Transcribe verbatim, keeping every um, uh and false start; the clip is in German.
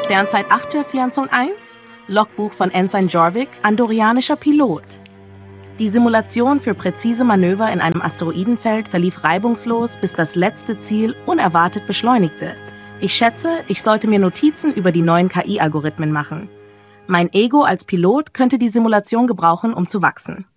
Sternzeit acht vierhunderteins, Logbuch von Ensign Jorvik, andorianischer Pilot. Die Simulation für präzise Manöver in einem Asteroidenfeld verlief reibungslos, bis das letzte Ziel unerwartet beschleunigte. Ich schätze, ich sollte mir Notizen über die neuen K I-Algorithmen machen. Mein Ego als Pilot könnte die Simulation gebrauchen, um zu wachsen.